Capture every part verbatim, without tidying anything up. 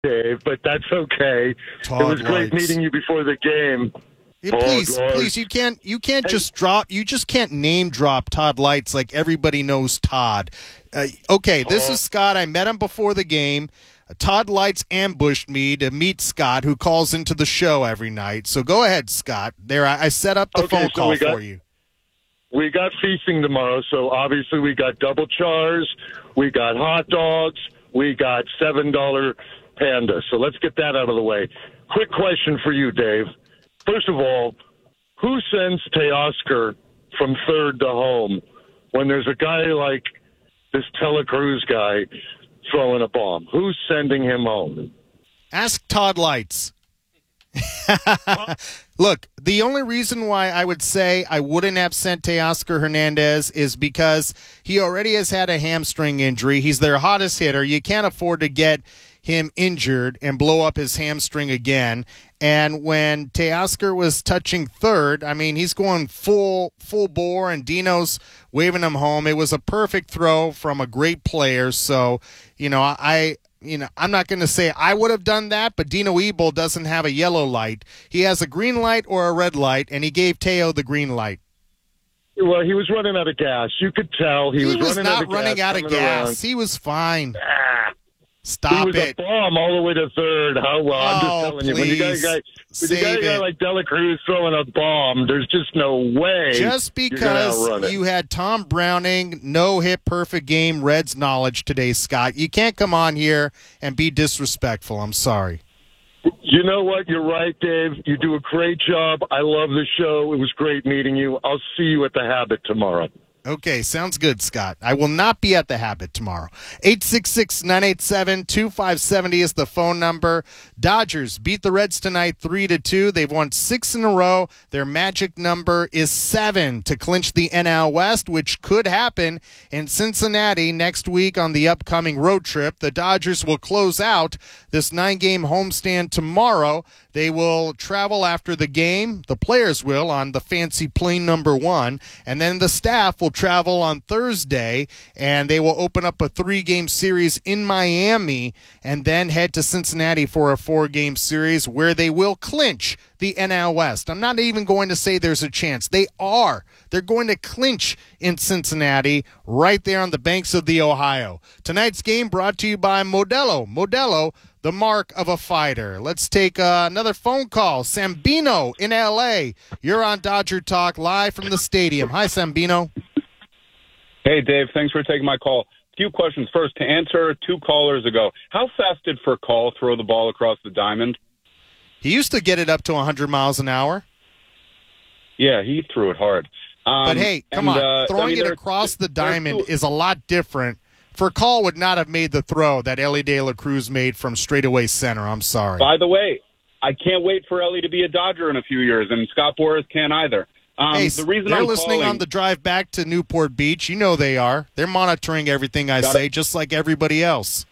Dave, but that's okay. Todd it was great Lights. meeting you before the game. Yeah, please, Todd please, Lights. you can't, you can't Hey. just drop, you just can't name drop Todd Lights like everybody knows Todd. Uh, okay, this Oh. is Scott. I met him before the game. Uh, Todd Lights ambushed me to meet Scott, who calls into the show every night. So go ahead, Scott. There, I, I set up the Okay, phone so call we got- for you. We got feasting tomorrow, so obviously we got double chars, we got hot dogs, we got seven dollar panda. So let's get that out of the way. Quick question for you, Dave. First of all, who sends Teoscar from third to home when there's a guy like this Telecruz guy throwing a bomb? Who's sending him home? Ask Todd Lights. Look, the only reason why I would say I wouldn't have sent Teoscar Hernandez is because he already has had a hamstring injury. He's their hottest hitter. You can't afford to get him injured and blow up his hamstring again. And when Teoscar was touching third, I mean, he's going full full bore, and Dino's waving him home. It was a perfect throw from a great player. So, you know, I... You know, I'm not going to say I would have done that, but Dino Ebel doesn't have a yellow light. He has a green light or a red light, and he gave Teo the green light. Well, he was running out of gas. You could tell he, He was, was running out not of running gas. out of coming gas. around. He was fine. Ah. He Stop was it. a bomb all the way to third. How well? I'm Oh, just telling you. When you got a please. guy, when you got Save a guy it. like Delacruz throwing a bomb, there's just no way. Just you're gonna outrun because it. you had Tom Browning, no hit perfect game, Reds knowledge today, Scott. You can't come on here and be disrespectful. I'm sorry. You know what? You're right, Dave. You do a great job. I love the show. It was great meeting you. I'll see you at the Habit tomorrow. Okay, sounds good, Scott. I will not be at the Habit tomorrow. eight six six, nine eight seven, two five seven zero is the phone number. Dodgers beat the Reds tonight three to two. They've won six in a row. Their magic number is seven to clinch the N L West, which could happen in Cincinnati next week on the upcoming road trip. The Dodgers will close out this nine-game homestand tomorrow. They will travel after the game. The players will on the fancy plane number one, and then the staff will travel on Thursday, and they will open up a three-game series in Miami and then head to Cincinnati for a four-game series where they will clinch the N L West. I'm not even going to say there's a chance. They are. They're going to clinch in Cincinnati right there on the banks of the Ohio. Tonight's game brought to you by Modelo. Modelo, the mark of a fighter. Let's take uh, another phone call. Sambino in L A. You're on Dodger Talk live from the stadium. Hi, Sambino. Hey, Dave. Thanks for taking my call. A few questions. First, to answer two callers ago, how fast did Furcal throw the ball across the diamond? He used to get it up to one hundred miles an hour. Yeah, he threw it hard. Um, But, hey, come and, on. uh, Throwing I mean, it there- across the there's diamond two- is a lot different. Furcal would not have made the throw that Ellie De La Cruz made from straightaway center. I'm sorry. By the way, I can't wait for Ellie to be a Dodger in a few years, and Scott Boras can't either. Um, Hey, the reason they're I'm listening calling, on the drive back to Newport Beach. You know they are. They're monitoring everything I Got say, it. just like everybody else.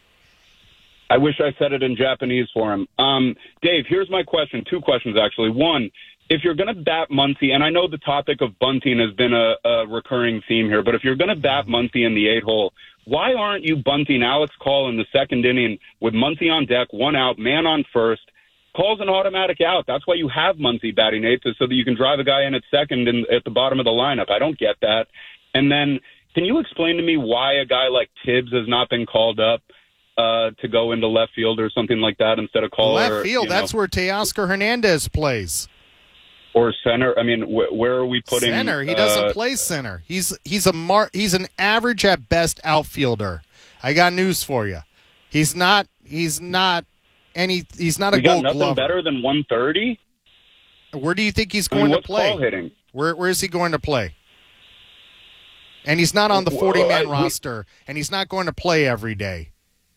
I wish I said it in Japanese for him. Um, Dave, here's my question. Two questions, actually. One, if you're going to bat Muncy, and I know the topic of bunting has been a, a recurring theme here, but if you're going to bat Muncy in the eight hole, why aren't you bunting Alex Call in the second inning with Muncy on deck, one out, man on first? Call's an automatic out. That's why you have Muncy batting eighth, is so that you can drive a guy in at second and at the bottom of the lineup. I don't get that. And then can you explain to me why a guy like Tibbs has not been called up uh, to go into left field or something like that instead of Call? Left or, field, you know, that's where Teoscar Hernandez plays. or center. I mean, wh- where are we putting Center. He doesn't uh, play center. He's he's a mar- he's an average at best outfielder. I got news for you. He's not he's not any he's not a We got gold nothing glover. better than one thirty. Where do you think he's I going mean, to what's play? Call hitting? Where where is he going to play? And he's not on the forty-man Well, I- we- roster, and he's not going to play every day.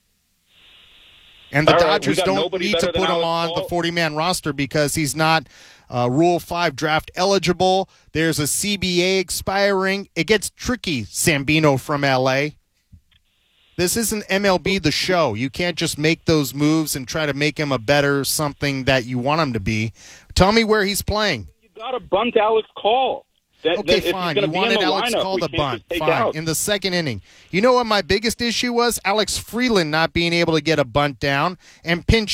And the All right, we Dodgers got don't nobody need to better than put him Alex on Call. the forty-man roster because he's not uh, Rule five draft eligible. There's a C B A expiring. It gets tricky, Sambino from L A. This isn't M L B The Show. You can't just make those moves and try to make him a better something that you want him to be. Tell me where he's playing. You got to bunt Alex Call. That, Okay, that, fine. If You he's going to wanted be in the Alex lineup, called we a can't bunt. just take Fine. out. In the second inning. You know what my biggest issue was? Alex Freeland not being able to get a bunt down and pinch